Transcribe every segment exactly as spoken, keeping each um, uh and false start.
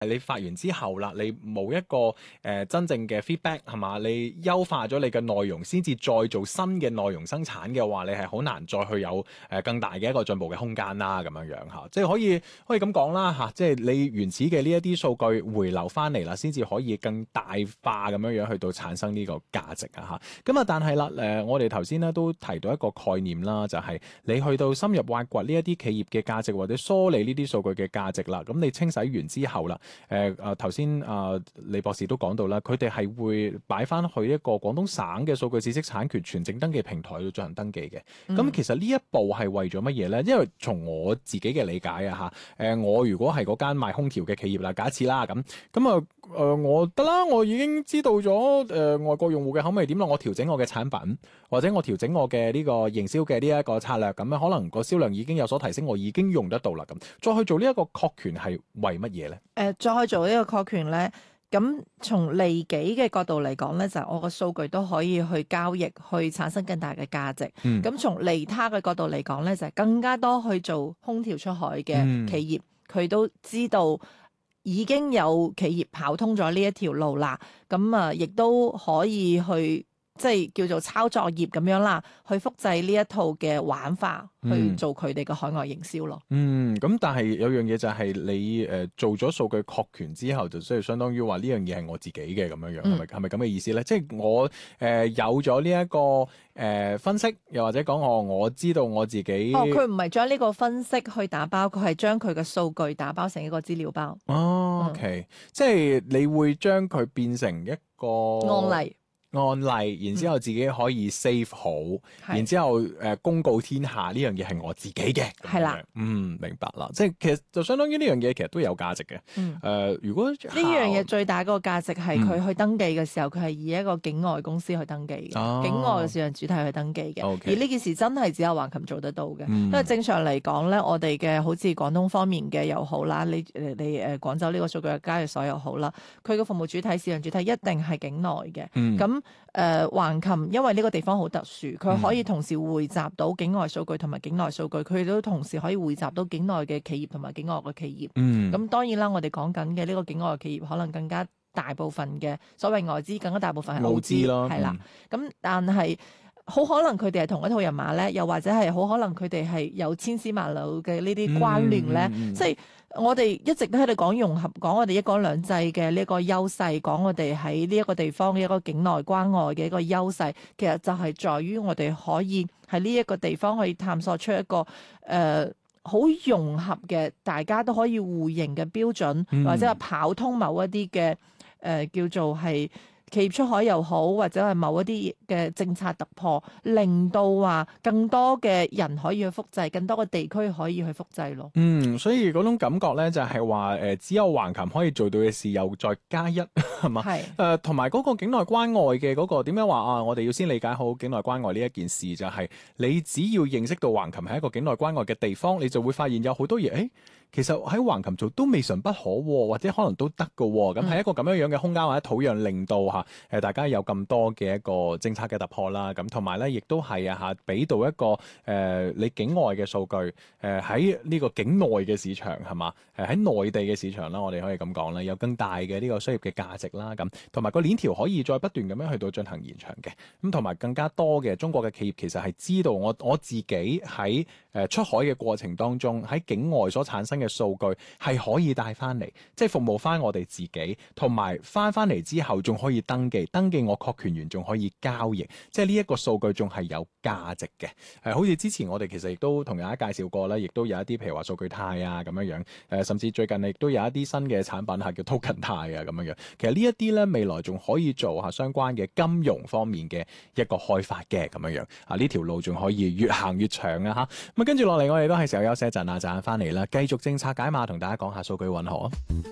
你發完之後啦，你冇一個誒、呃、真正嘅 feedback 係嘛？你優化咗你嘅內容，先至再做新嘅內容生產嘅話，你係好難再去有誒、呃、更大嘅一個進步嘅空間啦。咁樣樣嚇，即係可以可以咁講啦嚇，即係你原始嘅呢一啲數據回流翻嚟啦，先至可以更大化咁樣樣去到產生呢個價值啊嚇。咁啊，但係啦誒，我哋頭先咧都提到一個概念啦，就係、是、你去到深入挖掘呢一啲企業嘅價值或者梳理呢啲數據嘅價值啦，咁你清洗完之後啦。誒誒頭先啊李博士都講到啦，佢哋係會擺翻去一個廣東省嘅數據知識產權全證登記平台度進行登記嘅。咁、嗯、其實呢一步係為咗乜嘢咧？因為從我自己嘅理解啊嚇，誒我如果係嗰間賣空調嘅企業啦，假設啦咁，咁啊誒我得啦，我已經知道咗誒、呃、外國用戶嘅口味點啦，我調整我嘅產品，或者我調整我嘅呢個營銷嘅呢一個策略，咁樣可能個銷量已經有所提升，我已經用得到啦。咁再去做呢一個確權係為乜嘢咧？誒、 呃，再去做呢個確權咧，咁從利己嘅角度嚟講咧，就係、是、我個數據都可以去交易，去產生更大嘅價值。咁、嗯、從利他嘅角度嚟講咧，就係、是、更加多去做空調出海嘅企業，佢、嗯、都知道已經有企業跑通咗呢一條路啦。咁啊，亦都可以去即係叫做抄作業咁樣啦，去複製呢一套嘅玩法。去做佢哋嘅海外營銷咯。 嗯，咁但係有樣嘢就係你誒、呃、做咗數據確權之後，就需要相當於話呢樣嘢係我自己嘅咁樣樣，係咪係咪咁嘅意思咧？即係我誒、呃、有咗呢一個誒、呃、分析，又或者講我我知道我自己。 哦，佢唔係將呢個分析去打包，佢係將佢嘅數據打包成一個資料包。 哦，OK，、嗯、即係你會將佢變成一個案例。 案例，然之後自己可以 save 好，嗯、然之後誒、呃、公告天下呢樣嘢係我自己嘅， 係啦， 嗯，明白啦，即係其實就相當於呢樣嘢其實都有價值嘅。誒、嗯呃，如果呢樣嘢最大嗰個價值係佢去登記嘅時候，佢係、嗯、以一個境外公司去登記嘅，哦、境外嘅市場主體去登記嘅。Okay. 而呢件事真係只有橫琴做得到嘅，嗯、因為正常嚟講咧，我哋嘅好似廣東方面嘅又好啦，你你誒廣州呢個數據嘅交易所又好啦，佢嘅服務主體、市場主體一定係境內嘅，咁、嗯。誒、呃、橫琴因為呢個地方好特殊，佢可以同時匯集到境外數據同埋境內數據，佢都同時可以匯集到境內嘅企業同埋境外嘅企業。嗯，咁當然啦，我哋講緊嘅呢個境外嘅企業，可能更加大部分嘅所謂外資，更加大部分係澳資咯，係啦。咁、嗯、但係好可能佢哋係同一套人馬咧，又或者係好可能佢哋係有千絲萬縷嘅呢啲關聯咧，嗯嗯嗯、即係。我哋一直都喺度講融合，講我哋一國兩制嘅呢個優勢，講我哋喺呢一個地方嘅一個境內關外嘅一個優勢，其實就係在於我哋可以喺呢一個地方可以探索出一個誒好、呃、融合嘅，大家都可以互認嘅標準，嗯、或者係跑通某一啲嘅誒叫做係。企業出海又好，或者係某一啲嘅政策突破，令到話更多嘅人可以去複製，更多嘅地區可以去複製咯。 嗯，所以嗰種感覺咧，就係話誒，只有橫琴可以做到嘅事，又再加一係嘛？係誒，同埋嗰個境內關外嘅嗰、嗰個點樣話啊？我哋要先理解好境內關外呢一件事，就係、係、你只要認識到橫琴係一個境內關外嘅地方，你就會發現有好多嘢誒。其實喺橫琴做都未嘗不可，或者可能都得㗎。咁係一個咁樣樣嘅空間或者土壤，令到嚇誒大家有咁多嘅一個政策嘅突破啦。咁同埋咧，亦都係啊嚇，俾到一個誒、呃、你境外嘅數據誒喺呢個境內嘅市場係嘛？誒喺內地嘅市場啦，我哋可以咁講啦，有更大嘅呢個商業嘅價值啦。咁同埋個鏈條可以再不斷咁樣去到進行延長嘅。咁同埋更加多嘅中國嘅企業其實係知道我我自己喺誒出海嘅過程當中喺境外所產生嘅數據係可以帶翻嚟，即係服務翻我哋自己，同埋翻翻嚟之後仲可以登記，登記我確權員仲可以交易，即係呢一個數據仲係有價值嘅。誒、呃，好似之前我哋其實亦都同大家介紹過啦，亦都有一啲譬如話數據貸啊咁樣樣，誒、呃，甚至最近亦都有一啲新嘅產品係叫 token 貸啊咁樣樣。其實呢一啲咧未來仲可以做下相關嘅金融方面嘅一個開發嘅咁樣樣。啊，呢條路仲可以越行越長啊吓。咁啊，跟住落嚟我哋都係時候休息一陣啊，陣間翻嚟啦，繼續政策解碼同大家講下數據運河啊！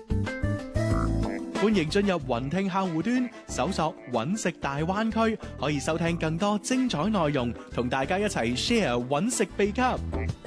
歡迎進入雲聽客戶端，搜索揾食大灣區，可以收聽更多精彩內容，同大家一齊 share 揾食秘笈。